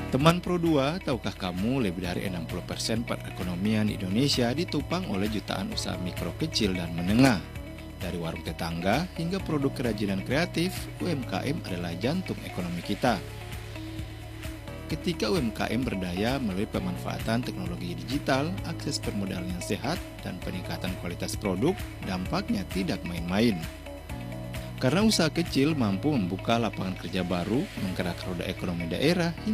Teman Pro 2, tahukah kamu lebih dari 60% perekonomian Indonesia ditopang oleh jutaan usaha mikro kecil dan menengah. Dari warung tetangga hingga produk kerajinan kreatif, UMKM adalah jantung ekonomi kita. Ketika UMKM berdaya melalui pemanfaatan teknologi digital, akses permodalan yang sehat, dan peningkatan kualitas produk, dampaknya tidak main-main. Karena usaha kecil mampu membuka lapangan kerja baru, menggerakkan roda ekonomi daerah,